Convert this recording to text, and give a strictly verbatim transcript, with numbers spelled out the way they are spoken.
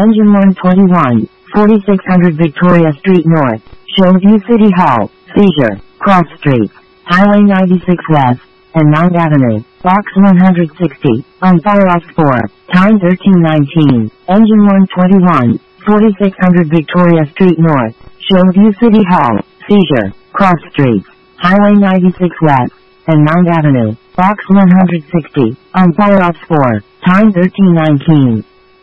Engine one twenty-one, forty-six hundred Victoria Street North, Showview City Hall, Seizure, Cross Streets, Highway ninety-six West, and Mount Avenue, Box one hundred sixty, on fire off four, time thirteen nineteen, Engine one twenty-one, forty-six hundred Victoria Street North, Showview City Hall, Seizure, Cross Streets, Highway ninety-six West, and Mount Avenue, Box one hundred sixty, on fire off four, time thirteen nineteen.